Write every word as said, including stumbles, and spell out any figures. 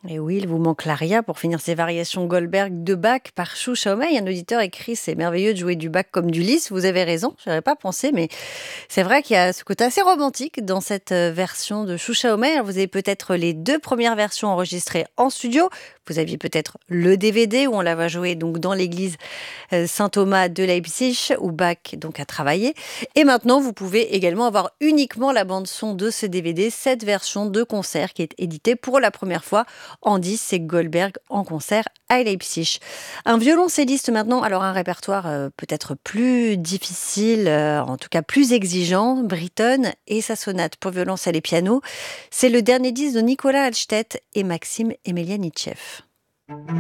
Et oui, il vous manque l'aria pour finir ces variations Goldberg de Bach par Shu Xiaomei. Un auditeur écrit: c'est merveilleux de jouer du Bach comme du Liszt. Vous avez raison, je n'avais pas pensé, mais c'est vrai qu'il y a ce côté assez romantique dans cette euh, version de Shu Xiaomei. Alors, vous avez peut-être les deux premières versions enregistrées en studio. Vous aviez peut-être le D V D où on la va jouer donc dans l'église euh, Saint-Thomas de Leipzig, où Bach donc a travaillé. Et maintenant, vous pouvez également avoir uniquement la bande-son de ce D V D, cette version de concert qui est éditée pour la première fois en dix, c'est Goldberg en concert à Leipzig. Un violoncelliste maintenant, alors un répertoire euh, peut-être plus difficile, euh, en tout cas plus exigeant, Britten et sa sonate pour violoncelle et piano. C'est le dernier disque de Nicolas Halstedt et Maxime Emelianitchev.